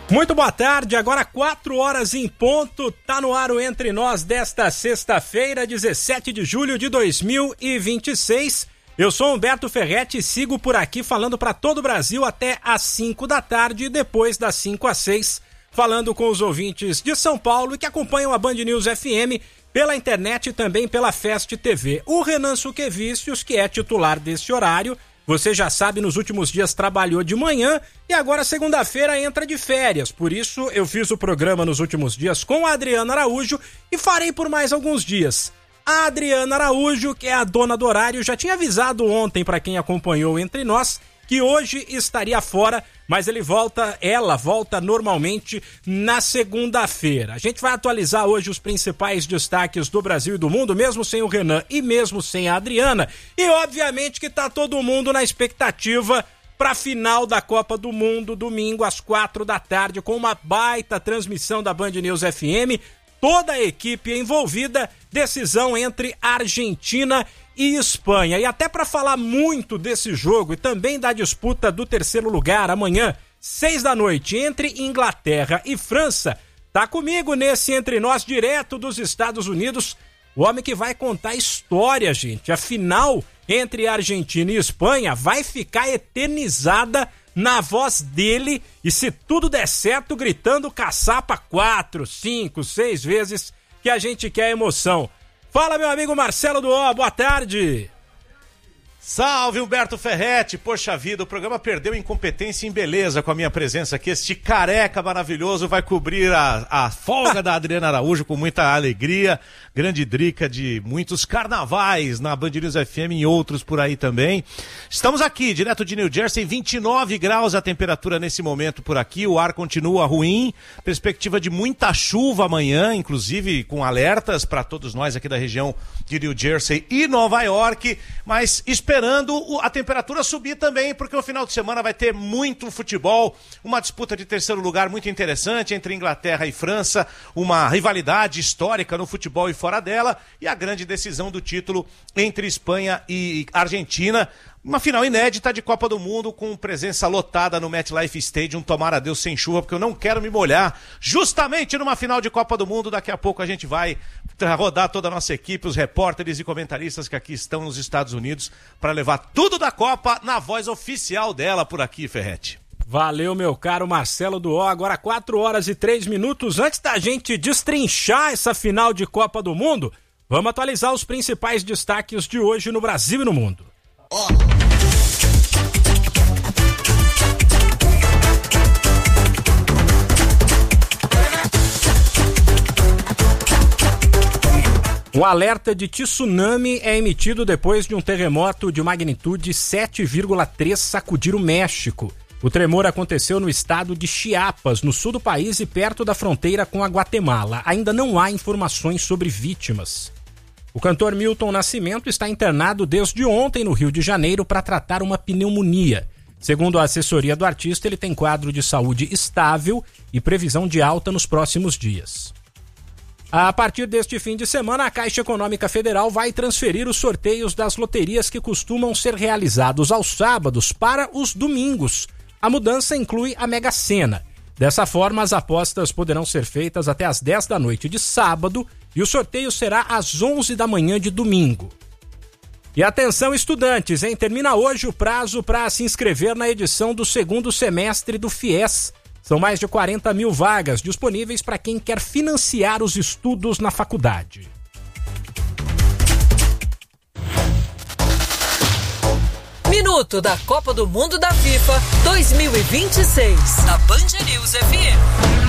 Muito boa tarde, agora 4 horas em ponto, tá no ar o Entre Nós desta sexta-feira, 17 de julho de 2026. Eu sou Humberto Ferretti e sigo por aqui falando para todo o Brasil até às 5 da tarde e depois das 5 às 6, falando com os ouvintes de São Paulo e que acompanham a Band News FM pela internet e também pela Fest TV. O Renan Suquevicius, que é titular desse horário, você já sabe, nos últimos dias trabalhou de manhã e agora segunda-feira entra de férias. Por isso eu fiz o programa nos últimos dias com a Adriana Araújo e farei por mais alguns dias. A Adriana Araújo, que é a dona do horário, já tinha avisado ontem para quem acompanhou Entre Nós que hoje estaria fora, mas ela volta normalmente na segunda-feira. A gente vai atualizar hoje os principais destaques do Brasil e do mundo, mesmo sem o Renan e mesmo sem a Adriana. E obviamente que tá todo mundo na expectativa para a final da Copa do Mundo, domingo às 4 da tarde, com uma baita transmissão da Band News FM, toda a equipe envolvida, decisão entre Argentina e Espanha. E até para falar muito desse jogo e também da disputa do terceiro lugar amanhã, 6 da noite, entre Inglaterra e França, tá comigo nesse Entre Nós, direto dos Estados Unidos, o homem que vai contar história, gente. A final entre Argentina e Espanha vai ficar eternizada na voz dele e, se tudo der certo, gritando caçapa 4, 5, 6 vezes, que a gente quer emoção. Fala, meu amigo Marcelo do O, boa tarde. Salve, Humberto Ferretti. Poxa vida, o programa perdeu incompetência em beleza com a minha presença aqui. Este careca maravilhoso vai cobrir a folga da Adriana Araújo com muita alegria. Grande dica de muitos carnavais na Band News FM e outros por aí também. Estamos aqui, direto de New Jersey, 29 graus a temperatura nesse momento por aqui. O ar continua ruim, perspectiva de muita chuva amanhã, inclusive com alertas para todos nós aqui da região de New Jersey e Nova York, mas esperando a temperatura subir também, porque o final de semana vai ter muito futebol, uma disputa de terceiro lugar muito interessante entre Inglaterra e França, uma rivalidade histórica no futebol e fora dela, e a grande decisão do título entre Espanha e Argentina. Uma final inédita de Copa do Mundo com presença lotada no MetLife Stadium. Tomara Deus sem chuva, porque eu não quero me molhar justamente numa final de Copa do Mundo. Daqui a pouco a gente vai rodar toda a nossa equipe, os repórteres e comentaristas que aqui estão nos Estados Unidos para levar tudo da Copa na voz oficial dela por aqui, Ferretti. Valeu, meu caro Marcelo do O. Agora 4 horas e 3 minutos. Antes da gente destrinchar essa final de Copa do Mundo, vamos atualizar os principais destaques de hoje no Brasil e no mundo. Um alerta de tsunami é emitido depois de um terremoto de magnitude 7,3 sacudir o México. O tremor aconteceu no estado de Chiapas, no sul do país e perto da fronteira com a Guatemala. Ainda não há informações sobre vítimas. O cantor Milton Nascimento está internado desde ontem no Rio de Janeiro para tratar uma pneumonia. Segundo a assessoria do artista, ele tem quadro de saúde estável e previsão de alta nos próximos dias. A partir deste fim de semana, a Caixa Econômica Federal vai transferir os sorteios das loterias que costumam ser realizados aos sábados para os domingos. A mudança inclui a Mega Sena. Dessa forma, as apostas poderão ser feitas até às 10 da noite de sábado e o sorteio será às 11 da manhã de domingo. E atenção, estudantes, hein? Termina hoje o prazo para se inscrever na edição do segundo semestre do FIES. São mais de 40 mil vagas disponíveis para quem quer financiar os estudos na faculdade. Minuto da Copa do Mundo da FIFA 2026. Na Band News FM.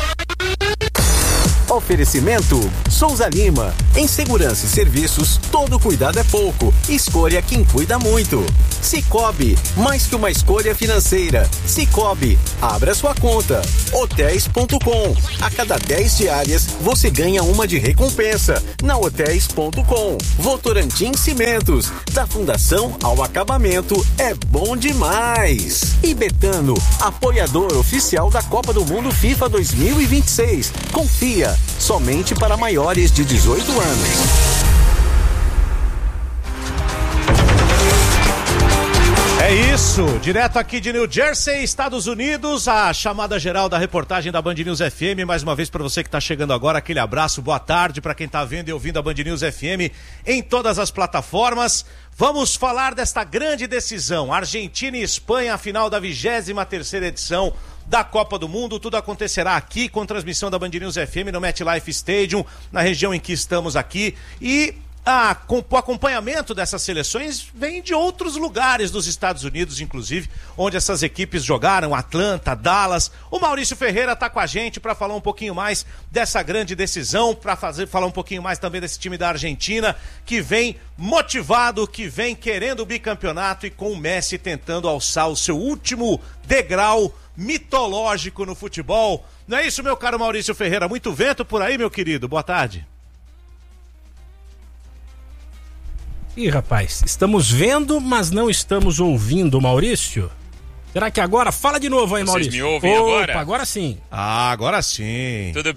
Oferecimento Souza Lima. Em segurança e serviços, todo cuidado é pouco. Escolha quem cuida muito. Cicobi, mais que uma escolha financeira. Cicobi, abra sua conta. Hotéis.com. A cada 10 diárias, você ganha uma de recompensa. Na Hotéis.com. Votorantim Cimentos. Da fundação ao acabamento, é bom demais. E Betano, apoiador oficial da Copa do Mundo FIFA 2026. Confia, somente para maiores de 18 anos. É É isso, direto aqui de New Jersey, Estados Unidos, a chamada geral da reportagem da Band News FM. Mais uma vez para você que está chegando agora, aquele abraço, boa tarde para quem está vendo e ouvindo a Band News FM em todas as plataformas. Vamos falar desta grande decisão, Argentina e Espanha, a final da 23ª edição da Copa do Mundo. Tudo acontecerá aqui com transmissão da Band News FM no MetLife Stadium, na região em que estamos aqui, e o acompanhamento dessas seleções vem de outros lugares dos Estados Unidos, inclusive, onde essas equipes jogaram, Atlanta, Dallas. O Maurício Ferreira está com a gente para falar um pouquinho mais dessa grande decisão, para falar um pouquinho mais também desse time da Argentina, que vem motivado, que vem querendo o bicampeonato e com o Messi tentando alçar o seu último degrau mitológico no futebol. Não é isso, meu caro Maurício Ferreira? Muito vento por aí, meu querido. Boa tarde. Ih, rapaz, estamos vendo, mas não estamos ouvindo, Maurício. Será que agora? Fala de novo aí, Maurício. Vocês me ouvem agora? Agora sim. Agora sim. Tudo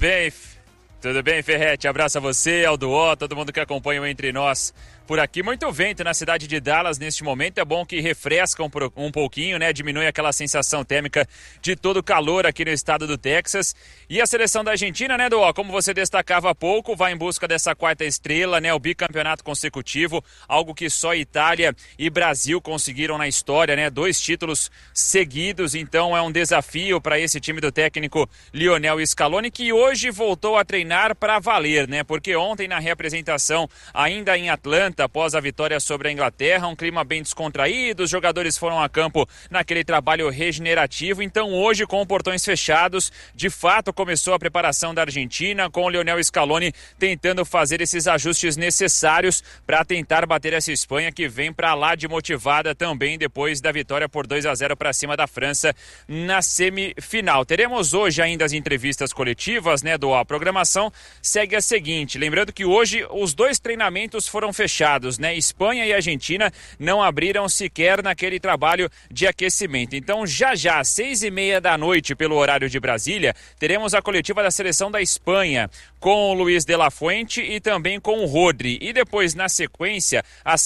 bem, Ferretti? Abraço a você, ao Duó, todo mundo que acompanha o Entre Nós por aqui. Muito vento na cidade de Dallas neste momento. É bom que refresca um pouquinho, né? Diminui aquela sensação térmica de todo o calor aqui no estado do Texas. E a seleção da Argentina, né, Duó? Como você destacava há pouco, vai em busca dessa quarta estrela, né? O bicampeonato consecutivo, algo que só Itália e Brasil conseguiram na história, né? 2 títulos seguidos. Então é um desafio para esse time do técnico Lionel Scaloni, que hoje voltou a treinar para valer, né? Porque ontem na representação, ainda em Atlanta, após a vitória sobre a Inglaterra, um clima bem descontraído, os jogadores foram a campo naquele trabalho regenerativo. Então hoje, com portões fechados, de fato começou a preparação da Argentina, com o Lionel Scaloni tentando fazer esses ajustes necessários para tentar bater essa Espanha, que vem para lá de motivada também depois da vitória por 2-0 para cima da França na semifinal. Teremos hoje ainda as entrevistas coletivas, né, A programação segue a seguinte, lembrando que hoje os 2 treinamentos foram fechados, né? Espanha e Argentina não abriram sequer naquele trabalho de aquecimento. Então já às 6:30 da noite, pelo horário de Brasília, teremos a coletiva da seleção da Espanha com o Luiz de la Fuente e também com o Rodri. E depois, na sequência, às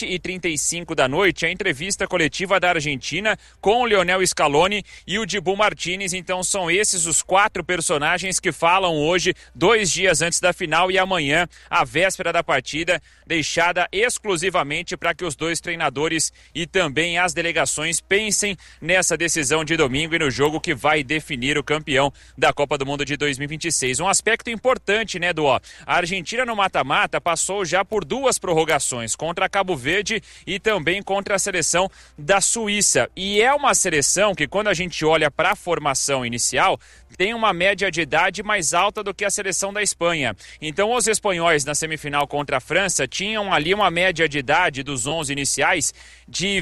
7:35 da noite, a entrevista coletiva da Argentina com o Lionel Scaloni e o Dibu Martínez. Então são esses os 4 personagens que falam hoje, 2 dias antes da final, e amanhã, a véspera da partida, deixada exclusivamente para que os 2 treinadores e também as delegações pensem nessa decisão de domingo e no jogo que vai definir o campeão da Copa do Mundo de 2026. Um aspecto importante, né, Duó? A Argentina no mata-mata passou já por 2 prorrogações, contra Cabo Verde e também contra a seleção da Suíça. E é uma seleção que, quando a gente olha para a formação inicial, tem uma média de idade mais alta do que a seleção da Espanha. Então os espanhóis na semifinal contra a França tinham ali uma média de idade dos 11 iniciais de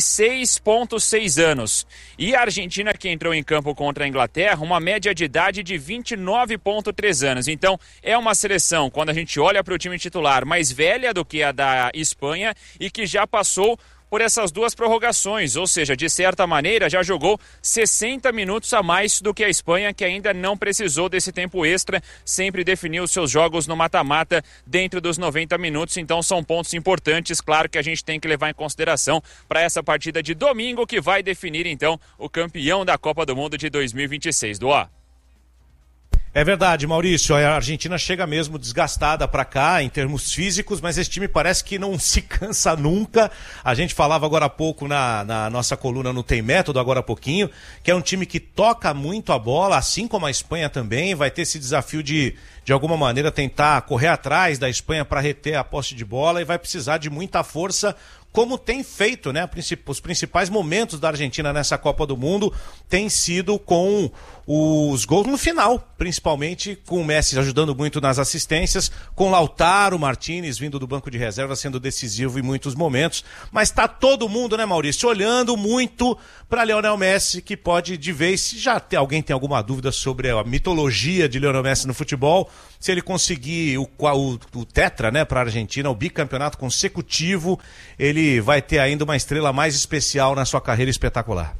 26,6 anos. E a Argentina, que entrou em campo contra a Inglaterra, uma média de idade de 29,3 anos. Então é uma seleção, quando a gente olha para o time titular, mais velha do que a da Espanha e que já passou por essas 2 prorrogações, ou seja, de certa maneira já jogou 60 minutos a mais do que a Espanha, que ainda não precisou desse tempo extra, sempre definiu seus jogos no mata-mata dentro dos 90 minutos, então são pontos importantes, claro, que a gente tem que levar em consideração para essa partida de domingo, que vai definir então o campeão da Copa do Mundo de 2026. Doá. É verdade, Maurício, a Argentina chega mesmo desgastada para cá em termos físicos, mas esse time parece que não se cansa nunca. A gente falava agora há pouco na nossa coluna no Tem Método, agora há pouquinho, que é um time que toca muito a bola, assim como a Espanha também, vai ter esse desafio de alguma maneira tentar correr atrás da Espanha para reter a posse de bola e vai precisar de muita força, como tem feito, né? Os principais momentos da Argentina nessa Copa do Mundo têm sido com os gols no final, principalmente com o Messi ajudando muito nas assistências, com Lautaro Martínez vindo do banco de reserva sendo decisivo em muitos momentos, mas tá todo mundo, né, Maurício, olhando muito para Lionel Messi, que pode de vez, se já alguém tem alguma dúvida sobre a mitologia de Lionel Messi no futebol, se ele conseguir o tetra, né, para a Argentina, o bicampeonato consecutivo, ele vai ter ainda uma estrela mais especial na sua carreira espetacular.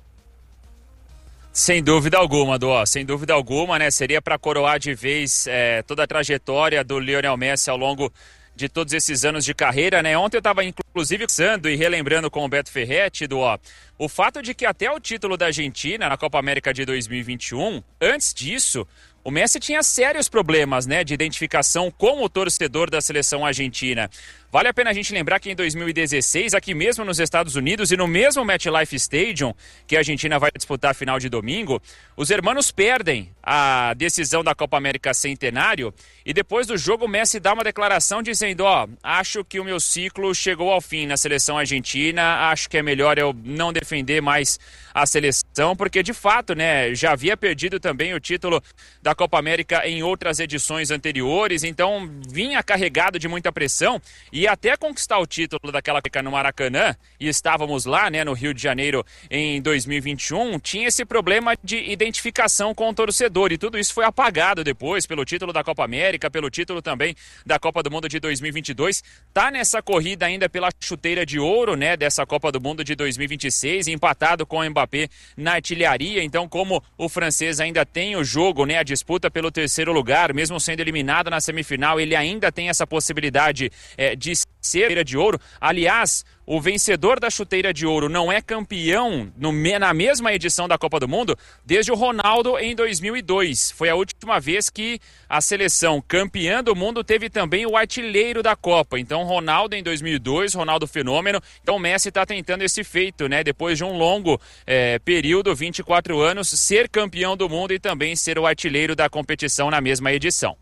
Sem dúvida alguma, Dó, sem dúvida alguma, né? Seria para coroar de vez toda a trajetória do Lionel Messi ao longo de todos esses anos de carreira, né? Ontem eu estava inclusive pensando e relembrando com o Beto Ferretti, o fato de que até o título da Argentina na Copa América de 2021, antes disso, o Messi tinha sérios problemas, né, de identificação com o torcedor da seleção argentina. Vale a pena a gente lembrar que em 2016, aqui mesmo nos Estados Unidos e no mesmo MetLife Stadium, que a Argentina vai disputar a final de domingo, os hermanos perdem a decisão da Copa América Centenário e depois do jogo o Messi dá uma declaração dizendo, acho que o meu ciclo chegou ao fim na seleção argentina, acho que é melhor eu não defender mais a seleção, porque de fato, né, já havia perdido também o título da Copa América em outras edições anteriores, então vinha carregado de muita pressão e até conquistar o título daquela Copa no Maracanã, e estávamos lá, né, no Rio de Janeiro em 2021, tinha esse problema de identificação com o torcedor, e tudo isso foi apagado depois pelo título da Copa América, pelo título também da Copa do Mundo de 2022, tá nessa corrida ainda pela chuteira de ouro, né, dessa Copa do Mundo de 2026, empatado com o Mbappé na artilharia, então como o francês ainda tem o jogo, né, a disputa pelo terceiro lugar, mesmo sendo eliminado na semifinal, ele ainda tem essa possibilidade de ser chuteira de ouro. Aliás, o vencedor da chuteira de ouro não é campeão na mesma edição da Copa do Mundo desde o Ronaldo em 2002. Foi a última vez que a seleção campeã do mundo teve também o artilheiro da Copa. Então, Ronaldo em 2002, Ronaldo fenômeno. Então, o Messi está tentando esse feito, né? Depois de um longo período, 24 anos, ser campeão do mundo e também ser o artilheiro da competição na mesma edição.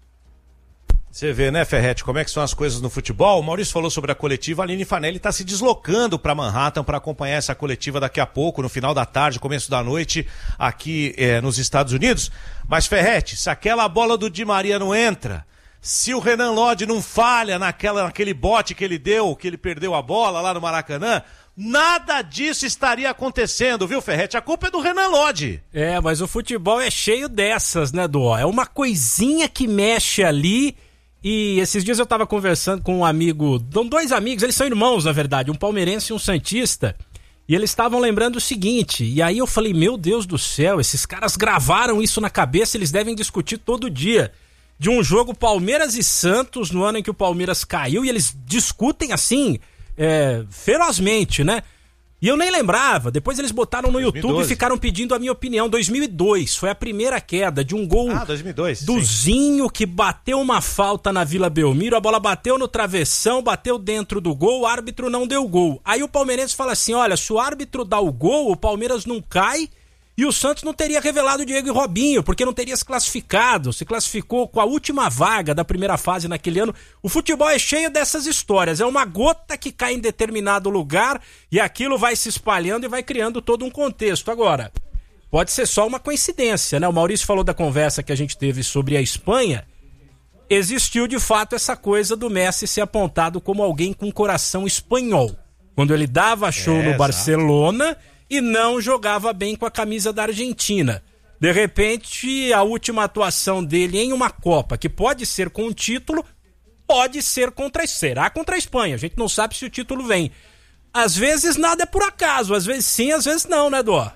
Você vê, né, Ferretti, como é que são as coisas no futebol? O Maurício falou sobre a coletiva, a Aline Fanelli está se deslocando para Manhattan para acompanhar essa coletiva daqui a pouco, no final da tarde, começo da noite, aqui nos Estados Unidos. Mas, Ferretti, se aquela bola do Di Maria não entra, se o Renan Lodge não falha naquele bote que ele perdeu a bola lá no Maracanã, nada disso estaria acontecendo, viu, Ferretti? A culpa é do Renan Lodge. Mas o futebol é cheio dessas, né, Dó? É uma coisinha que mexe ali. E esses dias eu tava conversando com um amigo, dois amigos, eles são irmãos, na verdade, um palmeirense e um santista, e eles estavam lembrando o seguinte, e aí eu falei, meu Deus do céu, esses caras gravaram isso na cabeça, eles devem discutir todo dia, de um jogo Palmeiras e Santos, no ano em que o Palmeiras caiu, e eles discutem assim, ferozmente, né? E eu nem lembrava, depois eles botaram no 2012. YouTube e ficaram pedindo a minha opinião. 2002, foi a primeira queda de um gol 2002, do Zinho, que bateu uma falta na Vila Belmiro, a bola bateu no travessão, bateu dentro do gol, o árbitro não deu gol. Aí o palmeirense fala assim, olha, se o árbitro dá o gol, o Palmeiras não cai e o Santos não teria revelado o Diego e Robinho, porque não teria se classificado, se classificou com a última vaga da primeira fase naquele ano. O futebol é cheio dessas histórias, é uma gota que cai em determinado lugar e aquilo vai se espalhando e vai criando todo um contexto. Agora, pode ser só uma coincidência, né? O Maurício falou da conversa que a gente teve sobre a Espanha, existiu de fato essa coisa do Messi ser apontado como alguém com coração espanhol. Quando ele dava show no Barcelona e não jogava bem com a camisa da Argentina. De repente, a última atuação dele em uma Copa, que pode ser com um título, pode ser será contra a Espanha. A gente não sabe se o título vem. Às vezes nada é por acaso, às vezes sim, às vezes não, né, Dó?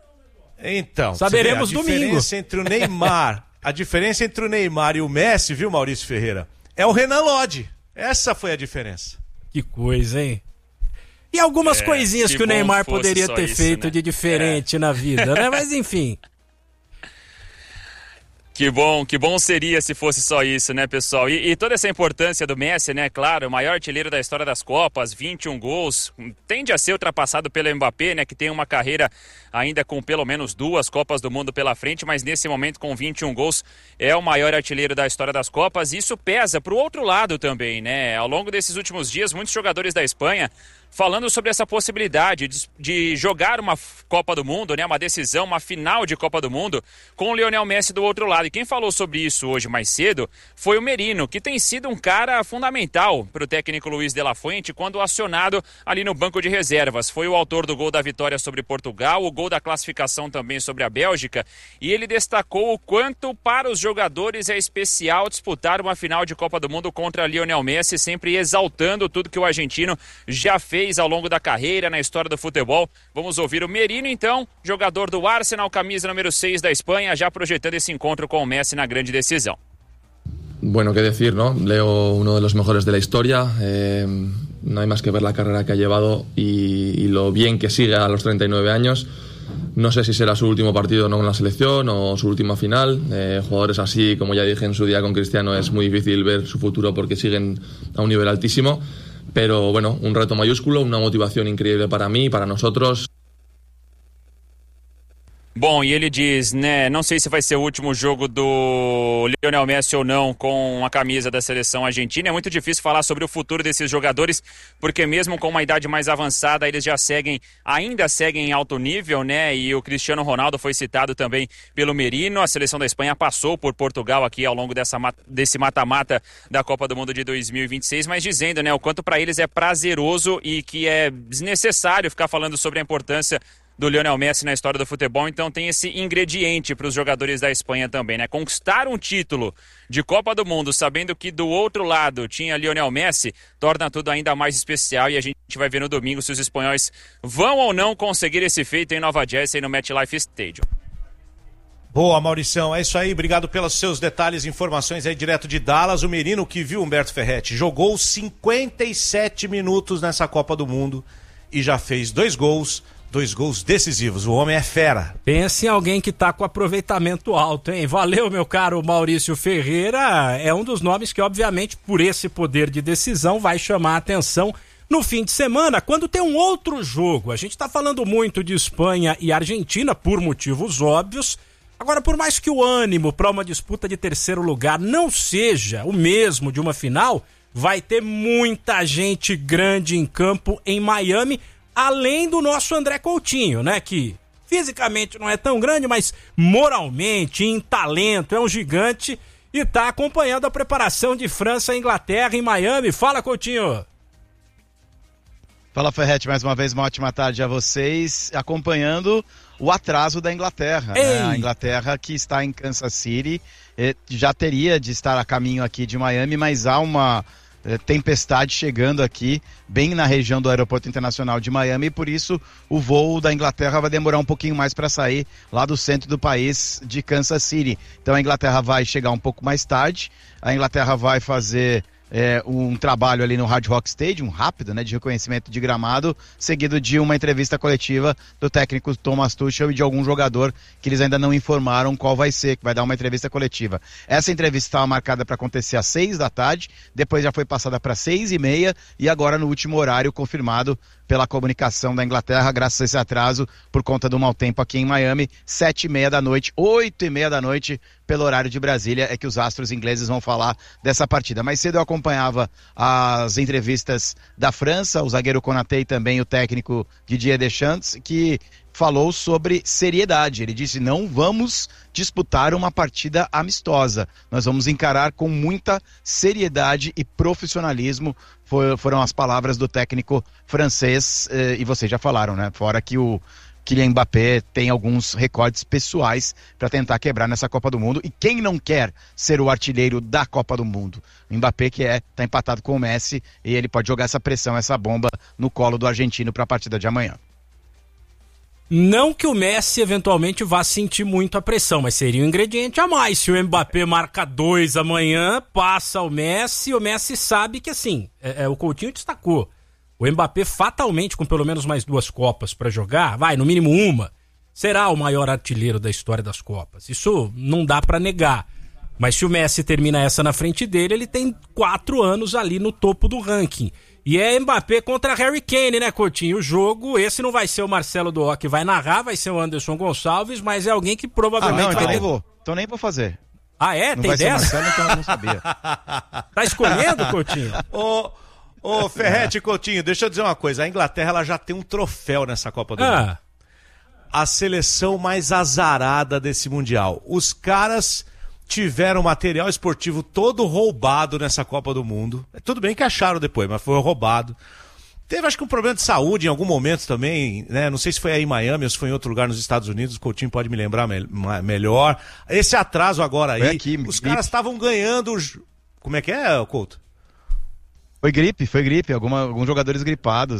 Então, saberemos domingo. A diferença entre o Neymar e o Messi, viu, Maurício Ferreira, é o Renan Lodge. Essa foi a diferença. Que coisa, hein? E algumas coisinhas que o Neymar poderia ter feito, né, de diferente na vida, né? Mas enfim. Que bom seria se fosse só isso, né, pessoal? E toda essa importância do Messi, né, claro, o maior artilheiro da história das Copas, 21 gols, tende a ser ultrapassado pelo Mbappé, né, que tem uma carreira ainda com pelo menos 2 Copas do Mundo pela frente, mas nesse momento com 21 gols é o maior artilheiro da história das Copas. Isso pesa pro outro lado também, né? Ao longo desses últimos dias, muitos jogadores da Espanha falando sobre essa possibilidade de jogar uma Copa do Mundo, né, uma decisão, uma final de Copa do Mundo com o Lionel Messi do outro lado. E quem falou sobre isso hoje mais cedo foi o Merino, que tem sido um cara fundamental para o técnico Luiz de la Fuente quando acionado ali no banco de reservas. Foi o autor do gol da vitória sobre Portugal, o gol da classificação também sobre a Bélgica, e ele destacou o quanto para os jogadores é especial disputar uma final de Copa do Mundo contra Lionel Messi, sempre exaltando tudo que o argentino já fez ao longo da carreira, na história do futebol. Vamos ouvir o Merino, então, jogador do Arsenal, camisa número 6 da Espanha, já projetando esse encontro com o Messi na grande decisão. bueno, qué decir, ¿no? Leo uno de los mejores de la historia. No hay más que ver la carrera que ha llevado y lo bien que sigue a los 39 años. No sé si será su último partido no con la selección o su última final. Jugadores así, como ya dije en su día con Cristiano, es muy difícil ver su futuro porque siguen a un nivel altísimo. Pero bueno, un reto mayúsculo, una motivação incrível para mim e para nós outros. Bom, e ele diz, né, não sei se vai ser o último jogo do Lionel Messi ou não com a camisa da seleção argentina. É muito difícil falar sobre o futuro desses jogadores, porque mesmo com uma idade mais avançada, eles já ainda seguem em alto nível, né? E o Cristiano Ronaldo foi citado também pelo Merino. A seleção da Espanha passou por Portugal aqui ao longo desse mata-mata da Copa do Mundo de 2026, mas dizendo, né, o quanto para eles é prazeroso e que é desnecessário ficar falando sobre a importância do Lionel Messi na história do futebol, então tem esse ingrediente para os jogadores da Espanha também, né? Conquistar um título de Copa do Mundo, sabendo que do outro lado tinha Lionel Messi, torna tudo ainda mais especial e a gente vai ver no domingo se os espanhóis vão ou não conseguir esse feito em Nova Jersey, no MetLife Stadium. Boa, Maurição, é isso aí, obrigado pelos seus detalhes e informações aí direto de Dallas. O Merino que viu Humberto Ferretti jogou 57 minutos nessa Copa do Mundo e já fez 2 gols decisivos. O homem é fera. Pense em alguém que tá com aproveitamento alto, hein? Valeu, meu caro Maurício Ferreira. É um dos nomes que, obviamente, por esse poder de decisão, vai chamar a atenção no fim de semana, quando tem um outro jogo. A gente tá falando muito de Espanha e Argentina, por motivos óbvios. Agora, por mais que o ânimo para uma disputa de terceiro lugar não seja o mesmo de uma final, vai ter muita gente grande em campo em Miami, além do nosso André Coutinho, né, que fisicamente não é tão grande, mas moralmente, em talento, é um gigante e tá acompanhando a preparação de França e Inglaterra em Miami. Fala, Coutinho! Fala, Ferretti, mais uma vez uma ótima tarde a vocês, acompanhando o atraso da Inglaterra, né? A Inglaterra que está em Kansas City, já teria de estar a caminho aqui de Miami, mas há uma tempestade chegando aqui, bem na região do Aeroporto Internacional de Miami, e por isso o voo da Inglaterra vai demorar um pouquinho mais para sair lá do centro do país, de Kansas City. Então a Inglaterra vai chegar um pouco mais tarde, a Inglaterra vai fazer um trabalho ali no Hard Rock Stadium, rápido, né, de reconhecimento de gramado, seguido de uma entrevista coletiva do técnico Thomas Tuchel e de algum jogador que eles ainda não informaram qual vai ser, que vai dar uma entrevista coletiva. Essa entrevista estava marcada para acontecer às 6 da tarde, depois já foi passada para 6h30 e agora no último horário confirmado pela comunicação da Inglaterra, graças a esse atraso por conta do mau tempo aqui em Miami, 7h30 da noite, 8h30 da noite, pelo horário de Brasília, é que os astros ingleses vão falar dessa partida. Mais cedo eu acompanhava as entrevistas da França, o zagueiro Konaté e também o técnico Didier Deschamps, que falou sobre seriedade. Ele disse, não vamos disputar uma partida amistosa, nós vamos encarar com muita seriedade e profissionalismo, foram as palavras do técnico francês, e vocês já falaram, né? Fora que o Kylian Mbappé tem alguns recordes pessoais para tentar quebrar nessa Copa do Mundo, e quem não quer ser o artilheiro da Copa do Mundo? O Mbappé que tá empatado com o Messi, e ele pode jogar essa pressão, essa bomba no colo do argentino para a partida de amanhã. Não que o Messi eventualmente vá sentir muito a pressão, mas seria um ingrediente a mais. Se o Mbappé marca 2 amanhã, passa o Messi sabe que assim, o Coutinho destacou. O Mbappé fatalmente, com pelo menos mais 2 Copas para jogar, no mínimo uma, será o maior artilheiro da história das Copas. Isso não dá para negar. Mas se o Messi termina essa na frente dele, ele tem 4 anos ali no topo do ranking. E é Mbappé contra Harry Kane, né, Coutinho? O jogo, esse não vai ser o Marcelo Doó que vai narrar, vai ser o Anderson Gonçalves, mas é alguém que provavelmente vai ter... Então nem vou fazer. Ah, é? Não tem vai dessa? Ser Marcelo, então eu não sabia. Tá escolhendo, Coutinho? Ô, Ferretti, Coutinho, deixa eu dizer uma coisa. A Inglaterra ela já tem um troféu nessa Copa do Mundo. A seleção mais azarada desse Mundial. Os caras tiveram material esportivo todo roubado nessa Copa do Mundo. Tudo bem que acharam depois, mas foi roubado. Teve, acho que um problema de saúde em algum momento também, né? Não sei se foi aí em Miami ou se foi em outro lugar nos Estados Unidos. O Coutinho pode me lembrar melhor. Esse atraso agora aí, os caras estavam ganhando... Como é que é, Couto? Foi gripe, alguns jogadores gripados.